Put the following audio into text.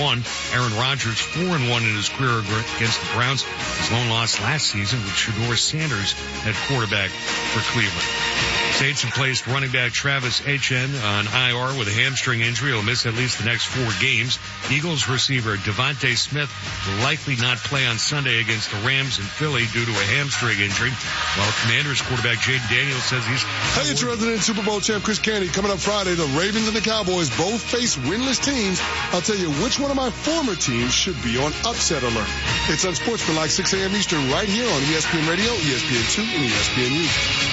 Aaron Rodgers 4-1 in his career against the Browns. His lone loss last season with Shedeur Sanders at quarterback for Cleveland. Saints have placed running back Travis Etienne on IR with a hamstring injury. He'll miss at least the next 4 games. Eagles receiver Devontae Smith will likely not play on Sunday against the Rams in Philly due to a hamstring injury, while Commanders quarterback Jaden Daniels says he's... Hey, it's resident Super Bowl champ Chris Canty. Coming up Friday, the Ravens and the Cowboys both face winless teams. I'll tell you which one of my former teams should be on upset alert. It's Unsportsmanlike 6 a.m. Eastern right here on ESPN Radio, ESPN2, and ESPNU.